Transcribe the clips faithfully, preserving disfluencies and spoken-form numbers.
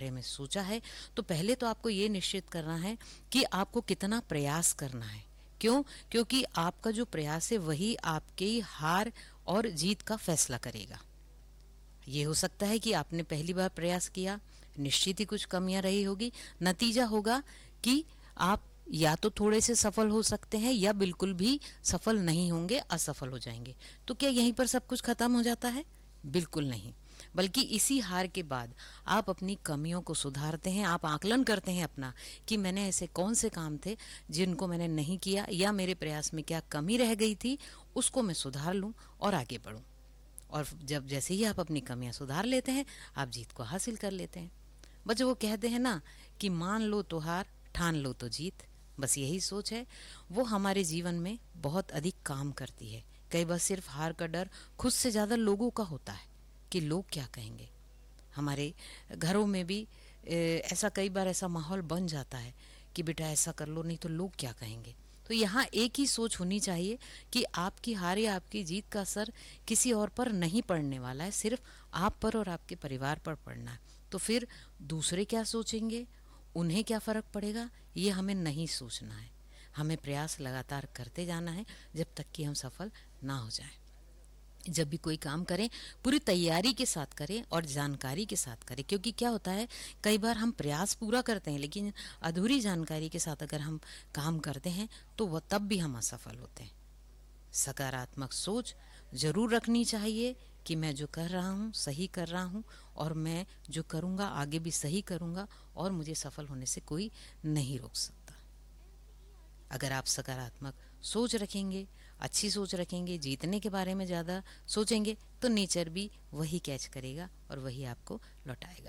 बारे में सोचा है, तो पहले तो आपको ये निश्चित करना है कि आपको कितना प्रयास करना है। क्यों? क्योंकि आपका जो प्रयास है वही आपकी हार और जीत का फैसला करेगा। ये हो सकता है कि आपने पहली बार प्रयास किया, निश्चित ही कुछ कमियां रही होगी, नतीजा होगा कि आप या तो थोड़े से सफल हो सकते हैं या बिल्कुल भी सफल नहीं होंगे, असफल हो जाएंगे। तो क्या यहीं पर सब कुछ खत्म हो जाता है? बिल्कुल नहीं, बल्कि इसी हार के बाद आप अपनी कमियों को सुधारते हैं। आप आकलन करते हैं अपना कि मैंने ऐसे कौन से काम थे जिनको मैंने नहीं किया, या मेरे प्रयास में क्या कमी रह गई थी, उसको मैं सुधार लूं और आगे बढ़ूं। और जब जैसे ही आप अपनी कमियां सुधार लेते हैं, आप जीत को हासिल कर लेते हैं। बच्चों, वो कहते हैं ना कि मान लो तो हार, ठान लो तो जीत। बस यही सोच है, वो हमारे जीवन में बहुत अधिक काम करती है। कई बार सिर्फ हार का डर खुद से ज़्यादा लोगों का होता है कि लोग क्या कहेंगे। हमारे घरों में भी ए, ऐसा कई बार ऐसा माहौल बन जाता है कि बेटा ऐसा कर लो, नहीं तो लोग क्या कहेंगे। तो यहाँ एक ही सोच होनी चाहिए कि आपकी हार या आपकी जीत का असर किसी और पर नहीं पड़ने वाला है, सिर्फ आप पर और आपके परिवार पर पड़ना है। तो फिर दूसरे क्या सोचेंगे, उन्हें क्या फ़र्क पड़ेगा, ये हमें नहीं सोचना है। हमें प्रयास लगातार करते जाना है जब तक कि हम सफल ना हो जाएं। जब भी कोई काम करें, पूरी तैयारी के साथ करें और जानकारी के साथ करें। क्योंकि क्या होता है, कई बार हम प्रयास पूरा करते हैं लेकिन अधूरी जानकारी के साथ अगर हम काम करते हैं तो वह तब भी हम असफल होते हैं। सकारात्मक सोच जरूर रखनी चाहिए कि मैं जो कर रहा हूँ सही कर रहा हूँ, और मैं जो करूँगा आगे भी सही करूँगा, और मुझे सफल होने से कोई नहीं रोक सकता। अगर आप सकारात्मक सोच रखेंगे, अच्छी सोच रखेंगे, जीतने के बारे में ज़्यादा सोचेंगे, तो नेचर भी वही कैच करेगा और वही आपको लौटाएगा।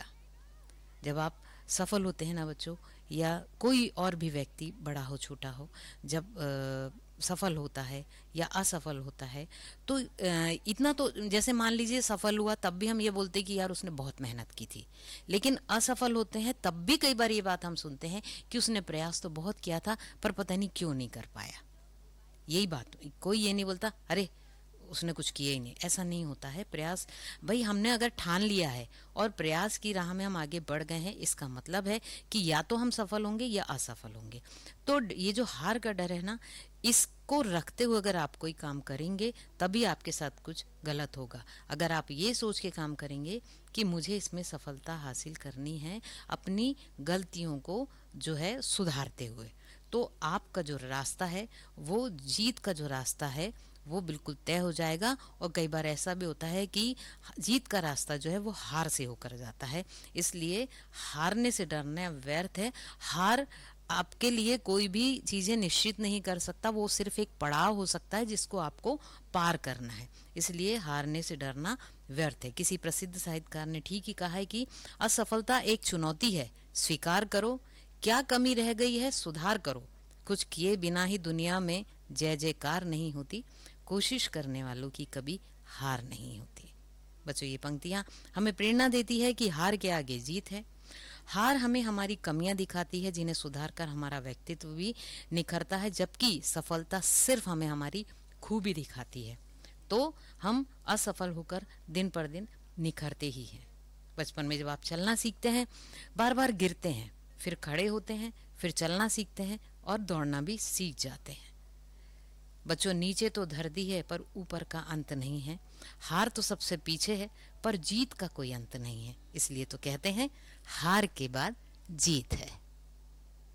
जब आप सफल होते हैं ना बच्चों, या कोई और भी व्यक्ति, बड़ा हो छोटा हो, जब आ, सफल होता है या असफल होता है, तो आ, इतना तो जैसे मान लीजिए सफल हुआ तब भी हम ये बोलते कि यार उसने बहुत मेहनत की थी। लेकिन असफल होते हैं तब भी कई बार ये बात हम सुनते हैं कि उसने प्रयास तो बहुत किया था पर पता नहीं क्यों नहीं कर पाया। यही बात, कोई ये नहीं बोलता अरे उसने कुछ किया ही नहीं। ऐसा नहीं होता है। प्रयास, भाई हमने अगर ठान लिया है और प्रयास की राह में हम आगे बढ़ गए हैं, इसका मतलब है कि या तो हम सफल होंगे या असफल होंगे। तो ये जो हार का डर है ना, इसको रखते हुए अगर आप कोई काम करेंगे तभी आपके साथ कुछ गलत होगा। अगर आप ये सोच के काम करेंगे कि मुझे इसमें सफलता हासिल करनी है अपनी गलतियों को जो है सुधारते हुए, तो आपका जो रास्ता है, वो जीत का जो रास्ता है, वो बिल्कुल तय हो जाएगा। और कई बार ऐसा भी होता है कि जीत का रास्ता जो है वो हार से होकर जाता है। इसलिए हारने से डरना व्यर्थ है। हार आपके लिए कोई भी चीज़ें निश्चित नहीं कर सकता, वो सिर्फ एक पड़ाव हो सकता है जिसको आपको पार करना है। इसलिए हारने से डरना व्यर्थ है। किसी प्रसिद्ध साहित्यकार ने ठीक ही कहा है कि असफलता एक चुनौती है, स्वीकार करो, क्या कमी रह गई है सुधार करो, कुछ किए बिना ही दुनिया में जय जयकार नहीं होती, कोशिश करने वालों की कभी हार नहीं होती। बच्चों, ये पंक्तियां हमें प्रेरणा देती है कि हार के आगे जीत है। हार हमें हमारी कमियां दिखाती है जिन्हें सुधार कर हमारा व्यक्तित्व भी निखरता है, जबकि सफलता सिर्फ हमें हमारी खूबी दिखाती है। तो हम असफल होकर दिन पर दिन निखरते ही हैं। बचपन में जब आप चलना सीखते हैं, बार बार गिरते हैं, फिर खड़े होते हैं, फिर चलना सीखते हैं और दौड़ना भी सीख जाते हैं। बच्चों, नीचे तो धरती है पर ऊपर का अंत नहीं है। हार तो सबसे पीछे है पर जीत का कोई अंत नहीं है। इसलिए तो कहते हैं हार के बाद जीत है।